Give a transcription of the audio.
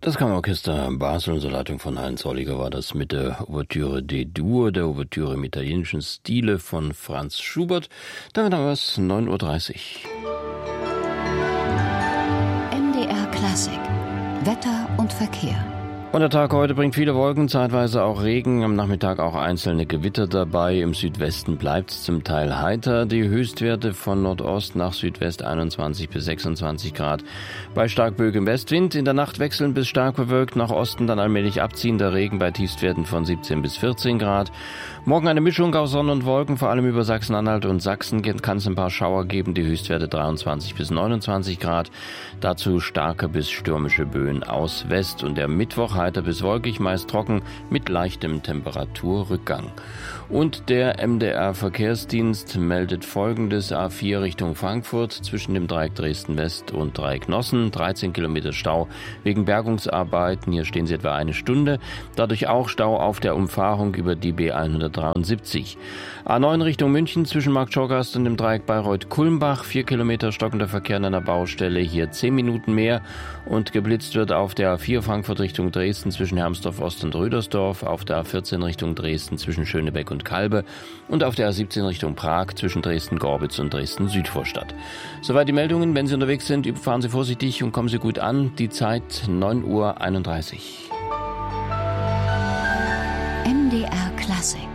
Das Kammerorchester Basel unter Leitung von Heinz Holliger war das mit der Ouvertüre D-Dur, der Ouvertüre im italienischen Stile von Franz Schubert. Damit haben wir es 9:30 Uhr. MDR Klassik. Wetter und Verkehr. Und der Tag heute bringt viele Wolken, zeitweise auch Regen, am Nachmittag auch einzelne Gewitter dabei. Im Südwesten bleibt es zum Teil heiter. Die Höchstwerte von Nordost nach Südwest 21 bis 26 Grad. Bei stark böigem Westwind in der Nacht wechseln bis stark bewölkt, nach Osten dann allmählich abziehender Regen bei Tiefstwerten von 17 bis 14 Grad. Morgen eine Mischung aus Sonne und Wolken, vor allem über Sachsen-Anhalt und Sachsen kann es ein paar Schauer geben. Die Höchstwerte 23 bis 29 Grad. Dazu starke bis stürmische Böen aus West. Und der Mittwoch heiter bis wolkig, meist trocken mit leichtem Temperaturrückgang. Und der MDR-Verkehrsdienst meldet Folgendes: A4 Richtung Frankfurt zwischen dem Dreieck Dresden-West und Dreieck Nossen, 13 Kilometer Stau wegen Bergungsarbeiten. Hier stehen sie etwa eine Stunde. Dadurch auch Stau auf der Umfahrung über die B173. A9 Richtung München zwischen Marktschorgast und dem Dreieck Bayreuth-Kulmbach, 4 Kilometer stockender Verkehr an einer Baustelle, hier 10 Minuten mehr. Und geblitzt wird auf der A4 Frankfurt Richtung Dresden zwischen Hermsdorf-Ost und Rüdersdorf, auf der A14 Richtung Dresden zwischen Schönebeck und Kalbe und auf der A17 Richtung Prag zwischen Dresden-Gorbitz und Dresden-Südvorstadt. Soweit die Meldungen. Wenn Sie unterwegs sind, fahren Sie vorsichtig und kommen Sie gut an. Die Zeit 9:31 Uhr. MDR Klassik.